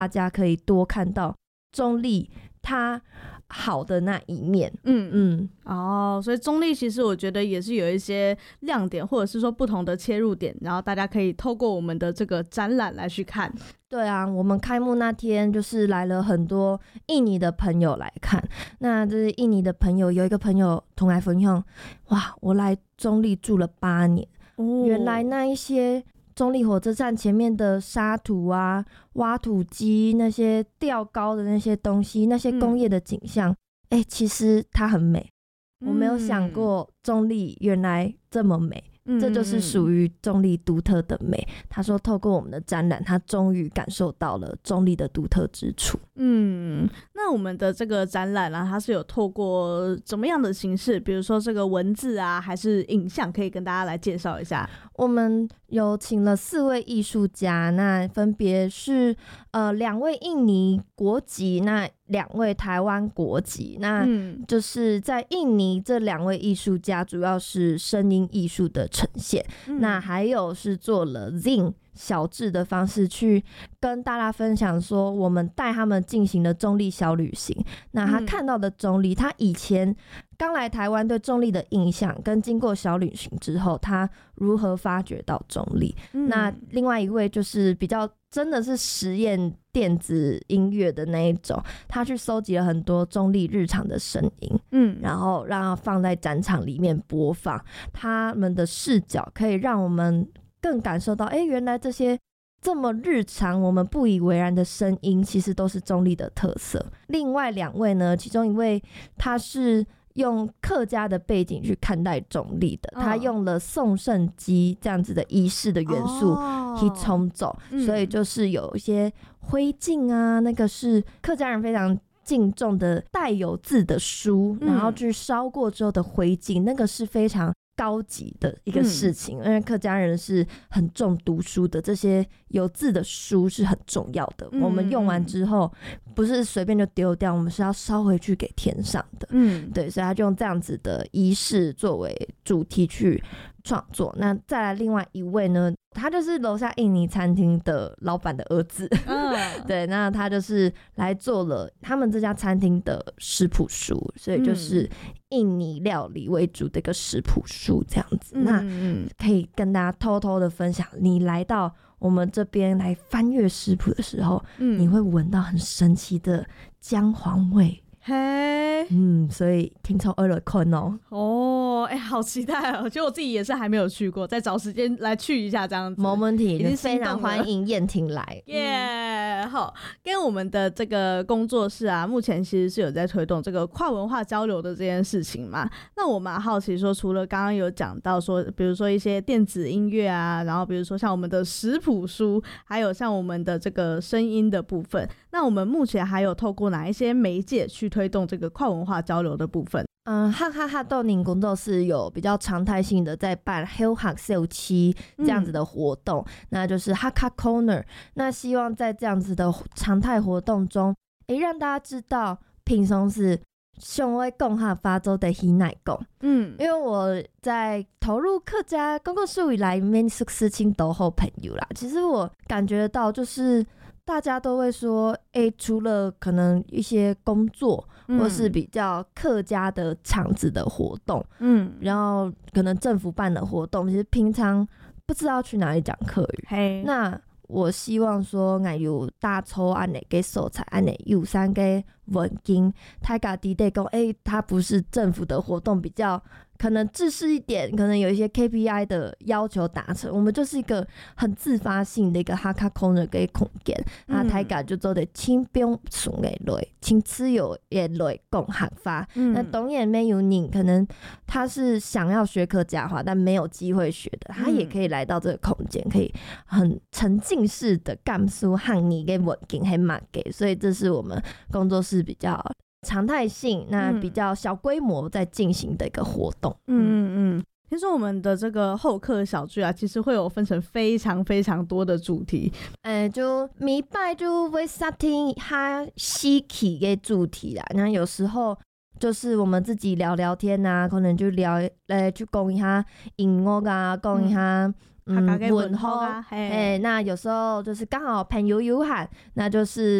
大家可以多看到中立它好的那一面。 所以中立其实我觉得也是有一些亮点，或者是说不同的切入点，然后大家可以透过我们的这个展览来去看。 对啊，我们开幕那天就是来了很多印尼的朋友来看，那这是印尼的朋友，有一个朋友同来分享，哇，我来中立住了8年，原来那一些中立火车站前面的沙土啊、挖土机、那些吊高的那些东西、那些工业的景象，其实它很美。我没有想过中立原来这么美，这就是属于中立独特的美。他说透过我们的展览，他终于感受到了中立的独特之处。 那我们的这个展览啊，它是有透过怎么样的形式，比如说这个文字啊还是影像，可以跟大家来介绍一下？ 我们有请了4位艺术家，那分别是2位印尼国籍，那2位台湾国籍。那就是在印尼这2位艺术家主要是声音艺术的呈现，那还有是做了 Zine 小志的方式去跟大家分享说我们带他们进行了中立小旅行。那他看到的中立，他以前刚来台湾对中立的印象，跟经过小旅行之后他如何发掘到中立。那另外一位就是比较真的是实验电子音乐的那一种，他去搜集了很多中立日常的声音，然后让他放在展场里面播放，他们的视角可以让我们更感受到原来这些这么日常我们不以为然的声音其实都是中立的特色。另外2位呢，其中一位他是用客家的背景去看待中立的，他用了送圣机这样子的仪式的元素去冲走，所以就是有一些灰烬啊，那个是客家人非常敬重的带有字的书，然后去烧过之后的灰烬，那个是非常高级的一个事情，因为客家人是很重读书的，这些有字的书是很重要的，我们用完之后不是随便就丢掉，我们是要烧回去给天上的。对，所以他就用这样子的仪式作为主题去创作。那再来另外一位呢，他就是楼下印尼餐厅的老板的儿子，对，那他就是来做了他们这家餐厅的食谱书，所以就是印尼料理为主的一个食谱书这样子。那可以跟大家偷偷的分享，你来到我们这边来翻阅食谱的时候，你会闻到很神奇的姜黄味。所以听从二了困好期待哦！就我自己也是还没有去过，再找时间来去一下这样子。 没问题，非常欢迎燕婷来。 好，跟我们的这个工作室啊，目前其实是有在推动这个跨文化交流的这件事情嘛。那我蛮好奇说，除了刚刚有讲到说，比如说一些电子音乐啊，然后比如说像我们的食谱书，还有像我们的这个声音的部分，那我们目前还有透过哪一些媒介去推动这个跨文化交流的部分？ 哈哈哈豆宁工作室有比较常态性的在办 Hell Hack Sale 7这样子的活动，那就是哈卡 Corner。那希望在这样子的常态活动中，让大家知道平常是上会讲哈发州的喜奶讲。因为我在投入客家公共事务以来，面是事情都好朋友啦。其实我感觉到就是大家都会说，除了可能一些工作或是比较客家的场子的活动，然后可能政府办的活动，其实平常不知道去哪里讲客语。那我希望说，我有大抽安内给素材，安内有三个文件，大家地带讲，它不是政府的活动，比较可能制式一点，可能有一些 KPI 的要求达成，我们就是一个很自发性的一个哈卡空的一个空间，那大家就做的轻标准的来，轻自由也来讲客话。那当然没有你可能他是想要学客家话，但没有机会学的，他也可以来到这个空间，可以很沉浸式的感受汉语跟文件还蛮给，所以这是我们工作室比较常态性，那比较小规模在进行的一个活动。 听说我们的这个后课小聚啊，其实会有分成非常非常多的主题， 就每拜就会设定他稀奇的主题啦。那有时候就是我们自己聊聊天啊，可能就聊去讲一下音乐啊，讲一下问候啊， 那有时候就是刚好朋友有喊，那就是